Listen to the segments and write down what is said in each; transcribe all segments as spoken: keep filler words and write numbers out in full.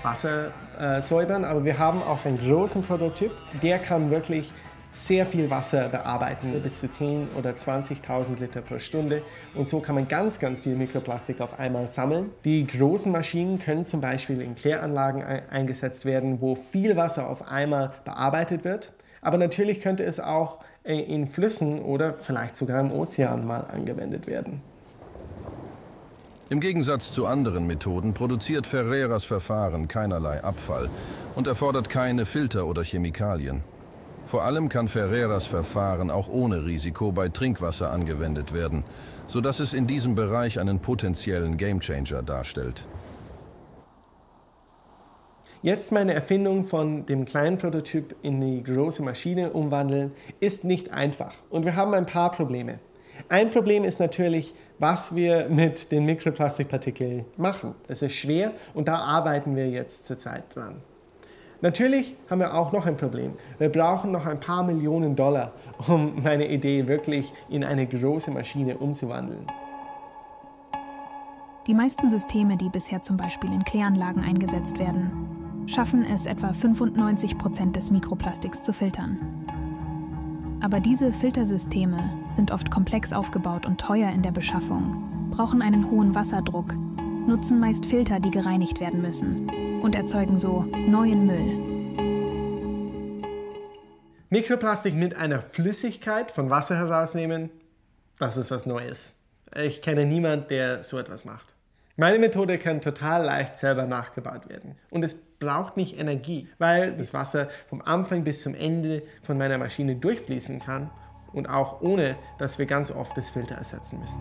Wasser äh, säubern, aber wir haben auch einen großen Prototyp, der kann wirklich sehr viel Wasser bearbeiten, bis zu zehn oder zwanzigtausend Liter pro Stunde. Und so kann man ganz, ganz viel Mikroplastik auf einmal sammeln. Die großen Maschinen können zum Beispiel in Kläranlagen eingesetzt werden, wo viel Wasser auf einmal bearbeitet wird. Aber natürlich könnte es auch in Flüssen oder vielleicht sogar im Ozean mal angewendet werden. Im Gegensatz zu anderen Methoden produziert Ferreiras Verfahren keinerlei Abfall und erfordert keine Filter oder Chemikalien. Vor allem kann Ferreiras Verfahren auch ohne Risiko bei Trinkwasser angewendet werden, sodass es in diesem Bereich einen potenziellen Gamechanger darstellt. Jetzt meine Erfindung von dem kleinen Prototyp in die große Maschine umwandeln ist nicht einfach und wir haben ein paar Probleme. Ein Problem ist natürlich, was wir mit den Mikroplastikpartikeln machen. Das ist schwer und da arbeiten wir jetzt zurzeit dran. Natürlich haben wir auch noch ein Problem. Wir brauchen noch ein paar Millionen Dollar, um meine Idee wirklich in eine große Maschine umzuwandeln. Die meisten Systeme, die bisher zum Beispiel in Kläranlagen eingesetzt werden, schaffen es, etwa fünfundneunzig Prozent des Mikroplastiks zu filtern. Aber diese Filtersysteme sind oft komplex aufgebaut und teuer in der Beschaffung, brauchen einen hohen Wasserdruck, nutzen meist Filter, die gereinigt werden müssen und erzeugen so neuen Müll. Mikroplastik mit einer Flüssigkeit von Wasser herausnehmen, das ist was Neues. Ich kenne niemanden, der so etwas macht. Meine Methode kann total leicht selber nachgebaut werden. Und es braucht nicht Energie, weil das Wasser vom Anfang bis zum Ende von meiner Maschine durchfließen kann und auch ohne, dass wir ganz oft das Filter ersetzen müssen.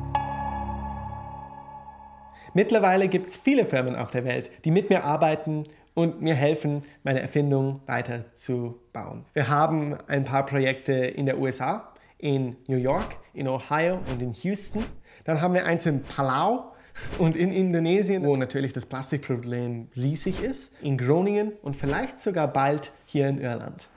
Mittlerweile gibt es viele Firmen auf der Welt, die mit mir arbeiten und mir helfen, meine Erfindung weiter zu bauen. Wir haben ein paar Projekte in der U S A, in New York, in Ohio und in Houston. Dann haben wir eins in Palau und in Indonesien, wo natürlich das Plastikproblem riesig ist, in Groningen und vielleicht sogar bald hier in Irland.